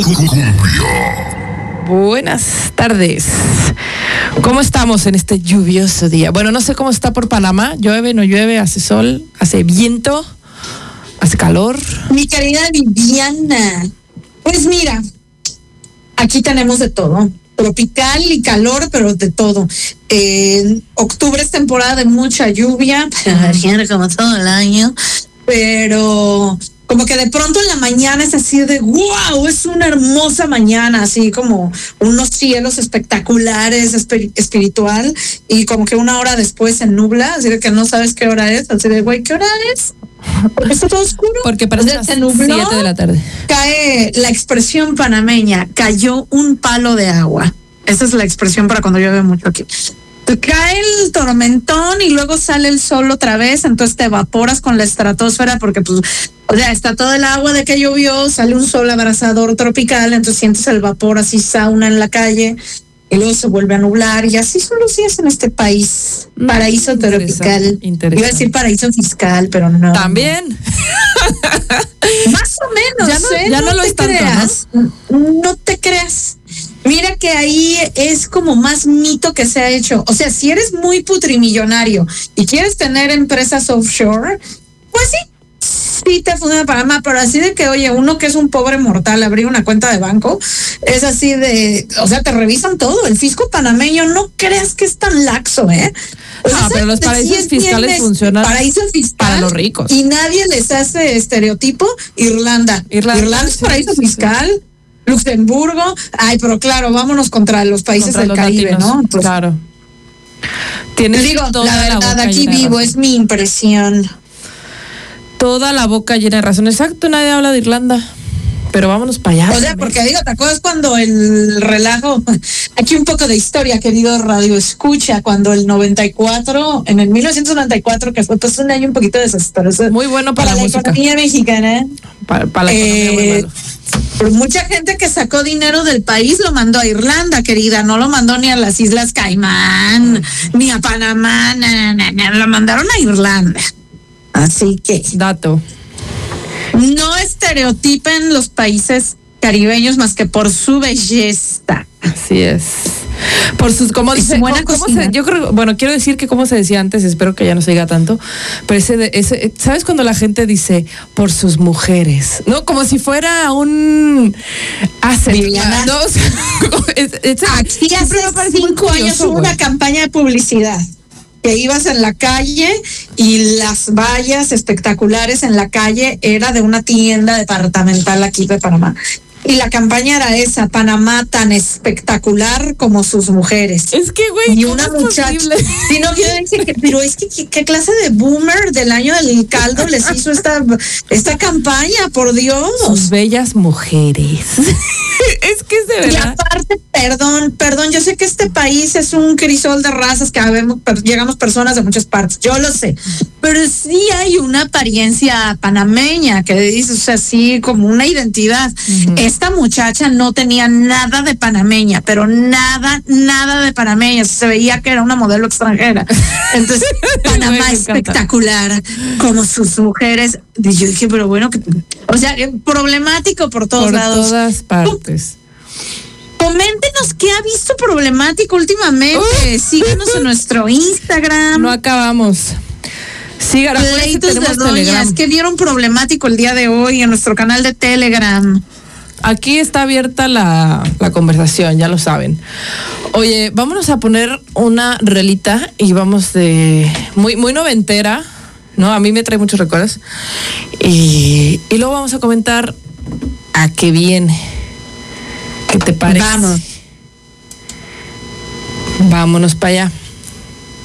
Buenas tardes. ¿Cómo estamos en este lluvioso día? Bueno, no sé cómo está por Panamá. ¿Llueve, no llueve? ¿Hace sol? ¿Hace viento? ¿Hace calor? Mi querida Viviana, pues mira, aquí tenemos de todo. Tropical y calor, pero de todo. Octubre es temporada de mucha lluvia, como todo el año, pero como que de pronto en la mañana es así de wow, es una hermosa mañana, así como unos cielos espectaculares, espiritual, y como que una hora después se nubla, así de que no sabes qué hora es, así de güey, ¿qué hora es? Porque está todo oscuro. Porque parece las 7 de la tarde. Cae la expresión panameña, cayó un palo de agua. Esa es la expresión para cuando llueve mucho aquí. Cae el tormentón y luego sale el sol otra vez, entonces te evaporas con la estratosfera porque pues, o sea, está todo el agua de que llovió, sale un sol abrasador tropical, entonces sientes el vapor así sauna en la calle y luego se vuelve a nublar y así son los días en este país. Paraíso tropical. Iba a decir paraíso fiscal, pero no. También. Más o menos. Ya no lo te es tanto, creas. No te creas. Mira que ahí es como más mito que se ha hecho. O sea, si eres muy putrimillonario y quieres tener empresas offshore, pues sí te funciona Panamá, pero así de que, oye, uno que es un pobre mortal, abrir una cuenta de banco, es así de, o sea, te revisan todo. El fisco panameño, no creas que es tan laxo, ¿eh? Pero los paraísos fiscales funcionan paraíso fiscal para los ricos. Y nadie les hace estereotipo. Irlanda es paraíso fiscal. Sí. Luxemburgo, pero claro, vámonos contra los países del Caribe, latinos, ¿no? Pues, claro. Digo, la verdad, aquí vivo, es mi impresión. Toda la boca llena de razón. Exacto, nadie habla de Irlanda. Pero vámonos para allá. O sea, porque digo, ¿te acuerdas cuando el relajo? Aquí un poco de historia, querido Radio Escucha, cuando el 94, en el 1994, que fue pues un año un poquito desastroso. Muy bueno para la economía mexicana. Para la economía muy malo. Pero mucha gente que sacó dinero del país lo mandó a Irlanda, querida, no lo mandó ni a las Islas Caimán, ni a Panamá, lo mandaron a Irlanda. Así que... Dato. No estereotipen los países caribeños más que por su belleza. Así es. Por sus, como dice, yo creo, bueno, quiero decir que como se decía antes, espero que ya no se diga tanto, pero ese, ¿sabes cuando la gente dice por sus mujeres? No, como si fuera un Viviana. No, aquí hace 5 años hubo una campaña de publicidad. Que ibas en la calle y las vallas espectaculares en la calle era de una tienda departamental aquí de Panamá. Y la campaña era esa, Panamá tan espectacular como sus mujeres. Es que, güey, y una muchacha. Sí, no, quiero decir que, pero es que ¿qué clase de boomer del año del caldo les hizo esta campaña, por Dios? Sus bellas mujeres. Es que es de verdad. Y aparte, perdón, yo sé que este país es un crisol de razas que llegamos personas de muchas partes, yo lo sé, pero sí hay una apariencia panameña que dices, o sea, sí, como una identidad. Uh-huh. Esta muchacha no tenía nada de panameña, pero nada de panameña, se veía que era una modelo extranjera. Entonces, Panamá espectacular, como sus mujeres. Y yo dije, pero bueno, o sea, problemático por todos lados. Por todas partes. Coméntenos qué ha visto problemático últimamente. Síganos en nuestro Instagram. No acabamos. Síganos. Pleitos de doñas. ¿Qué vieron problemático el día de hoy en nuestro canal de Telegram? Aquí está abierta la conversación, ya lo saben. Oye, vámonos a poner una relita y vamos de muy noventera, ¿no? A mí me trae muchos recuerdos. Y luego vamos a comentar a qué viene. ¿Qué te parece? Vamos. Vámonos para allá.